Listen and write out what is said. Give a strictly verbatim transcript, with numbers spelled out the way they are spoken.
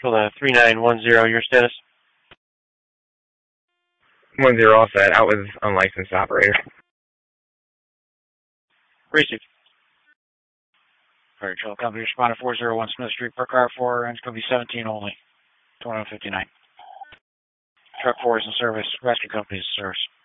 Hold three nine one zero, your status? one zero all set. Out with unlicensed operator. Received. Fire Trail Company responded four zero one Smith Street per car four, and it's going to be seventeen only. twenty-one fifty-nine. Truck four is in service. Rescue Company is in service.